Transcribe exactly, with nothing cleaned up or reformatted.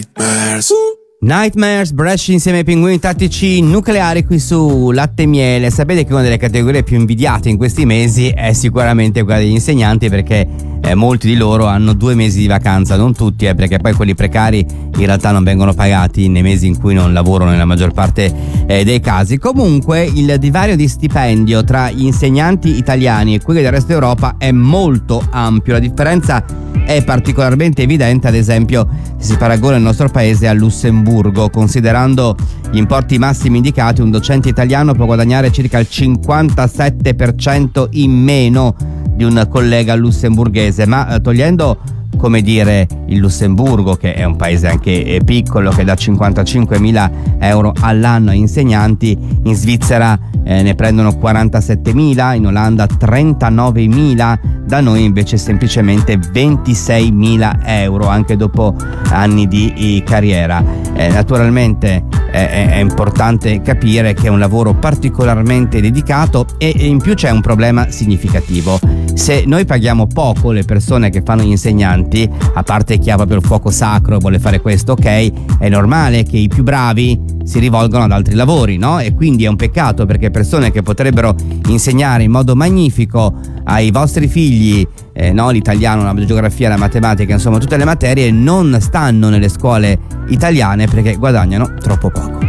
Nightmares, Brescia insieme ai Pinguini Tattici Nucleari qui su Latte e Miele. Sapete che una delle categorie più invidiate in questi mesi è sicuramente quella degli insegnanti, perché eh, molti di loro hanno due mesi di vacanza, non tutti, eh, perché poi quelli precari in realtà non vengono pagati nei mesi in cui non lavorano nella maggior parte eh, dei casi. Comunque il divario di stipendio tra gli insegnanti italiani e quelli del resto d'Europa è molto ampio. La differenza è particolarmente evidente, ad esempio, se si paragona il nostro paese a Lussemburgo. Considerando gli importi massimi indicati, un docente italiano può guadagnare circa il cinquantasette per cento in meno di un collega lussemburghese, ma togliendo, come dire, il Lussemburgo, che è un paese anche piccolo, che dà cinquantacinquemila euro all'anno ai insegnanti, in Svizzera eh, ne prendono quarantasettemila, in Olanda trentanovemila, da noi invece semplicemente ventiseimila euro, anche dopo anni di, di carriera. Eh, naturalmente eh, è importante capire che è un lavoro particolarmente dedicato e, e in più c'è un problema significativo. Se noi paghiamo poco le persone che fanno gli insegnanti, a parte chi ha proprio il fuoco sacro e vuole fare questo, ok, è normale che i più bravi si rivolgono ad altri lavori, no? E quindi è un peccato, perché persone che potrebbero insegnare in modo magnifico ai vostri figli eh, no, l'italiano, la geografia, la matematica, insomma tutte le materie, non stanno nelle scuole italiane perché guadagnano troppo poco.